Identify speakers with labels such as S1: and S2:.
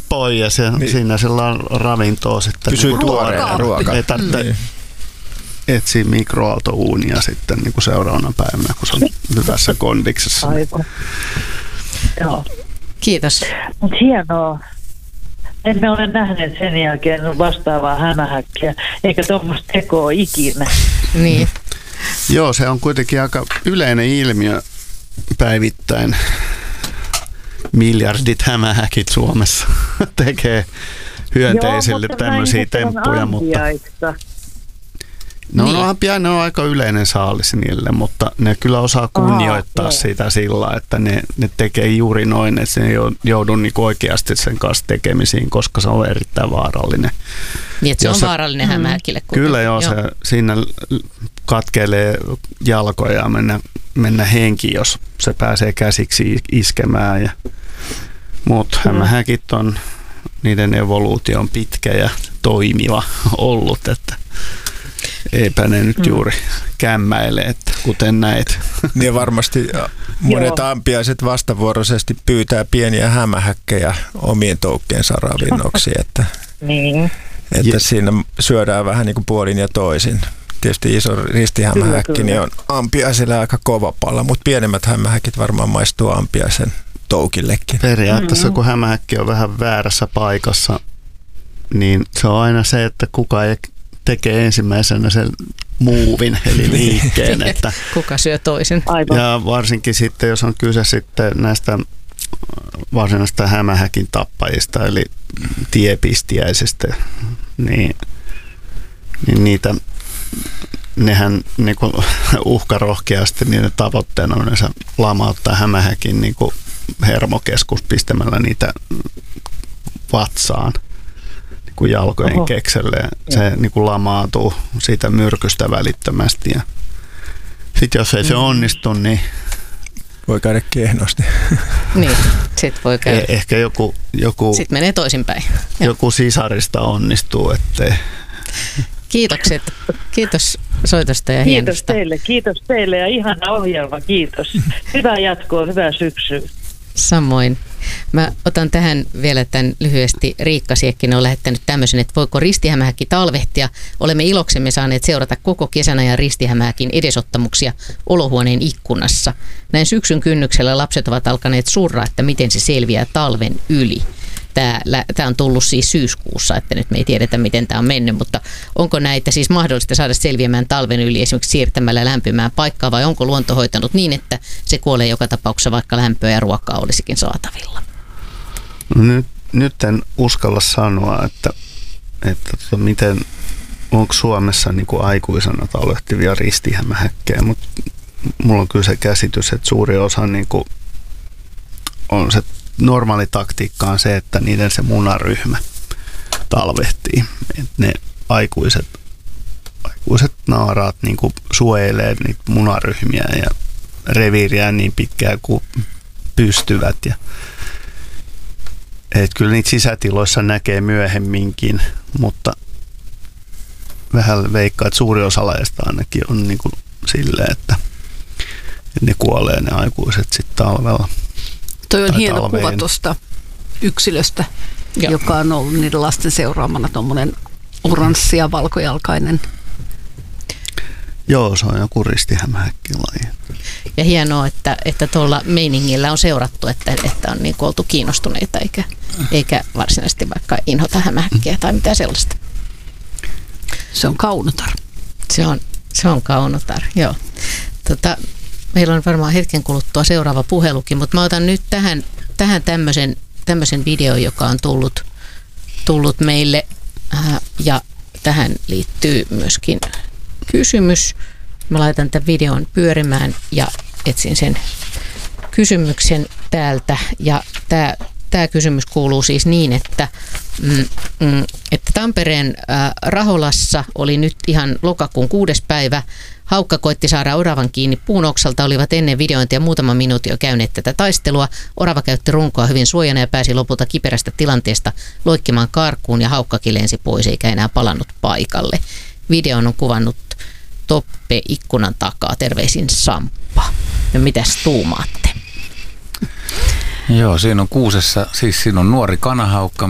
S1: pois ja niin. Siinä sellainen ravintoa sitten.
S2: Pysyy tuoreena ruoka.
S1: Ei tarvitse etsiä mikroaaltouunia sitten niin kuin seuraavana päivänä, kun se on hyvässä kondiksessa.
S3: Aivan. Joo.
S4: Kiitos.
S3: Mutta hienoa. Emme ole nähneet sen jälkeen vastaavaa hämähäkkiä, eikä tuommoista tekoa ikinä.
S4: Niin.
S1: Joo, se on kuitenkin aika yleinen ilmiö päivittäin. Miljardit hämähäkit Suomessa tekee hyönteisille tämmöisiä temppuja. Ne on aika yleinen saalis niille, mutta ne kyllä osaa kunnioittaa sitä sillä, että ne tekee juuri noin, että ne ei joudu niinku oikeasti sen kanssa tekemisiin, koska se on erittäin vaarallinen.
S4: Niin, että se on vaarallinen hämähäkille.
S1: Kyllä joo, se siinä katkelee jalkoja ja mennä henki, jos se pääsee käsiksi iskemään. Mutta hämähäkit on, niiden evoluutio on pitkä ja toimiva ollut, että eipä ne nyt juuri kämmäile, että kuten näet.
S2: Niin varmasti monet ampiaiset vastavuoroisesti pyytää pieniä hämähäkkejä omien toukkiensa ravinnoksi, että siinä syödään vähän niin kuin puolin ja toisin. Tietysti iso ristihämähäkki niin on ampiaiselle aika kova palla, mutta pienemmät hämähäkit varmaan maistuu ampiaisen toukillekin.
S1: Periaatteessa kun hämähäkki on vähän väärässä paikassa, niin se on aina se, että kuka ei tekee ensimmäisenä sen muuvin, eli liikkeen. Että
S4: kuka syö toisen.
S3: Aivan.
S1: Ja varsinkin sitten, jos on kyse sitten näistä varsinaisista hämähäkin tappajista, eli tiepistiäisistä, niin nehän niin kuin uhkarohkeasti, niiden tavoitteena on yleensä lamauttaa hämähäkin niin kuin hermokeskus pistämällä niitä vatsaan niin kuin jalkojen kekselle. Se niin kuin lamaantuu siitä myrkystä välittömästi. Ja sitten jos ei se onnistu, niin
S2: voi käydä kehnosti.
S4: Niin, sit voi käydä.
S1: Ehkä joku
S4: sitten menee toisinpäin.
S1: Joku sisarista onnistuu, ettei.
S4: Kiitokset. Kiitos soitosta ja hienosta.
S3: Kiitos teille ja ihana ohjelma, kiitos. Hyvää jatkoa, hyvää syksyä.
S4: Samoin. Mä otan tähän vielä tämän lyhyesti. Riikka Siekkinen on lähettänyt tämmöisen, että voiko ristihämähäkki talvehtia. Olemme iloksemme saaneet seurata koko kesän ajan ristihämähäkin edesottamuksia olohuoneen ikkunassa. Näin syksyn kynnyksellä lapset ovat alkaneet surra, että miten se selviää talven yli. Tämä on tullut siis syyskuussa, että nyt me ei tiedetä, miten tämä on mennyt, mutta onko näitä siis mahdollista saada selviämään talven yli esimerkiksi siirtämällä lämpimään paikkaa, vai onko luonto hoitanut niin, että se kuolee joka tapauksessa, vaikka lämpöä ja ruokaa olisikin saatavilla?
S1: Nyt en uskalla sanoa, että miten, onko Suomessa niin kuin aikuisena talvehtivia ristihämähäkkejä, mutta mulla on kyllä se käsitys, että suuri osa niin kuin on se normaali taktiikka on se, että niiden se munaryhmä talvehtii. Et ne aikuiset naaraat niin kuin suojelee niitä munaryhmiä ja reviiriä niin pitkään kuin pystyvät. Kyllä niitä sisätiloissa näkee myöhemminkin, mutta vähän veikkaa, että suuri osa lajeista ainakin on niin kuin silleen, että ne kuolee ne aikuiset sitten talvella.
S5: Toi on hieno kuva tuosta yksilöstä, joka on ollut niiden lasten seuraamana tuommoinen oranssi ja valkojalkainen.
S1: Joo, se on joku ristihämähäkkilaji.
S4: Ja hienoa, että tuolla meiningillä on seurattu, että on niin kuin oltu kiinnostuneita, eikä varsinaisesti vaikka inhota hämähäkkiä tai mitään sellaista.
S5: Se on kaunotar.
S4: Se on kaunotar, joo. Meillä on varmaan hetken kuluttua seuraava puhelukin, mutta mä otan nyt tähän tämmöisen videon, joka on tullut meille, ja tähän liittyy myöskin kysymys. Mä laitan tämän videon pyörimään ja etsin sen kysymyksen täältä, ja tämä kysymys kuuluu siis niin, että Tampereen Raholassa oli nyt ihan lokakuun 6. päivä. Haukka koitti saada oravan kiinni puun oksalta, olivat ennen videointia muutama minuutti jo käyneet tätä taistelua. Orava käytti runkoa hyvin suojana ja pääsi lopulta kiperästä tilanteesta loikkimaan karkuun, ja haukkakin lensi pois eikä enää palannut paikalle. Videon on kuvannut Toppe ikkunan takaa. Terveisin Samppa. No mitäs tuumaatte?
S6: Joo, siinä on kuusessa, siis siinä on nuori kanahaukka,